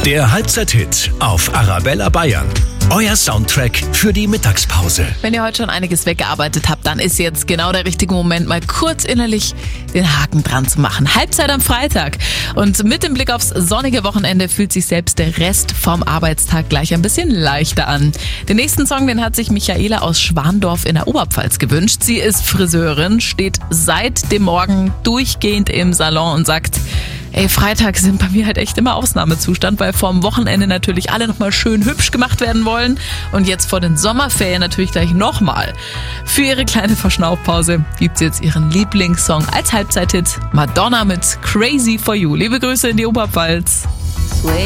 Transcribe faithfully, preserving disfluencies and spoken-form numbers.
Der Halbzeit-Hit auf Arabella Bayern. Euer Soundtrack für die Mittagspause. Wenn ihr heute schon einiges weggearbeitet habt, dann ist jetzt genau der richtige Moment, mal kurz innerlich den Haken dran zu machen. Halbzeit am Freitag. Und mit dem Blick aufs sonnige Wochenende fühlt sich selbst der Rest vom Arbeitstag gleich ein bisschen leichter an. Den nächsten Song, den hat sich Michaela aus Schwandorf in der Oberpfalz gewünscht. Sie ist Friseurin, steht seit dem Morgen durchgehend im Salon und sagt: Ey, Freitag sind bei mir halt echt immer Ausnahmezustand, weil vor dem Wochenende natürlich alle nochmal schön hübsch gemacht werden wollen und jetzt vor den Sommerferien natürlich gleich nochmal. Für ihre kleine Verschnaufpause gibt's jetzt ihren Lieblingssong als Halbzeit-Hit: Madonna mit Crazy for You. Liebe Grüße in die Oberpfalz.